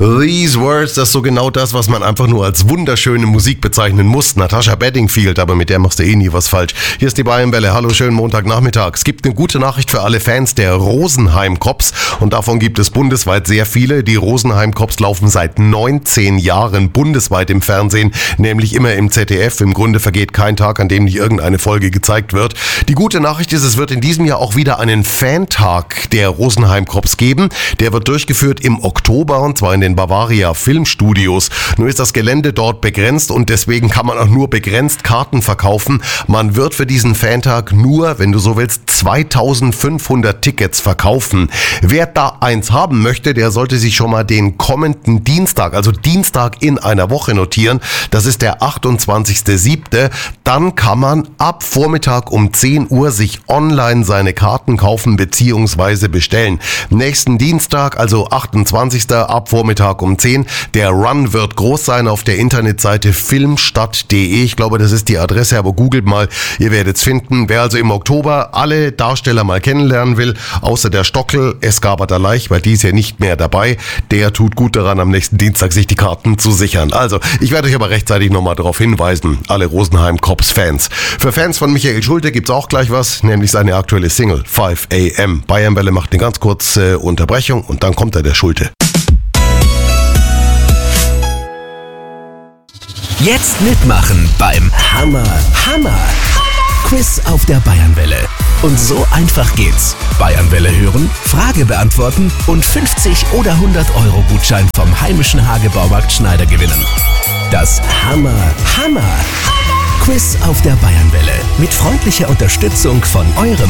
These Words, das ist so genau das, was man einfach nur als wunderschöne Musik bezeichnen muss. Natasha Bedingfield, aber mit der machst du eh nie was falsch. Hier ist die Bayernwelle. Hallo, schönen Montagnachmittag. Es gibt eine gute Nachricht für alle Fans der Rosenheim Cops und davon gibt es bundesweit sehr viele. Die Rosenheim Cops laufen seit 19 Jahren bundesweit im Fernsehen, nämlich immer im ZDF. Im Grunde vergeht kein Tag, an dem nicht irgendeine Folge gezeigt wird. Die gute Nachricht ist, es wird in diesem Jahr auch wieder einen Fantag der Rosenheim Cops geben. Der wird durchgeführt im Oktober und zwar in den Bavaria Filmstudios. Nur ist das Gelände dort begrenzt und deswegen kann man auch nur begrenzt Karten verkaufen. Man wird für diesen Fantag nur, wenn du so willst, 2500 Tickets verkaufen. Wer da eins haben möchte, der sollte sich schon mal den kommenden Dienstag, also Dienstag in einer Woche notieren. Das ist der 28.07. Dann kann man ab Vormittag um 10 Uhr sich online seine Karten kaufen bzw. bestellen. Nächsten Dienstag, also 28. ab Vormittag um 10. Der Run wird groß sein auf der Internetseite filmstadt.de. Ich glaube, das ist die Adresse, aber googelt mal, ihr werdet es finden. Wer also im Oktober alle Darsteller mal kennenlernen will, außer der Stockel, Esgabert Leich, weil die ist ja nicht mehr dabei, der tut gut daran, am nächsten Dienstag sich die Karten zu sichern. Also, ich werde euch aber rechtzeitig nochmal darauf hinweisen, alle Rosenheim Cops Fans. Für Fans von Michael Schulte gibt's auch gleich was, nämlich seine aktuelle Single 5 AM. Bayernwelle macht eine ganz kurze Unterbrechung und dann kommt der Schulte. Jetzt mitmachen beim Hammer Quiz auf der Bayernwelle. Und so einfach geht's. Bayernwelle hören, Frage beantworten und 50 oder 100 Euro Gutschein vom heimischen Hagebaumarkt Schneider gewinnen. Das Hammer Quiz auf der Bayernwelle mit freundlicher Unterstützung von eurem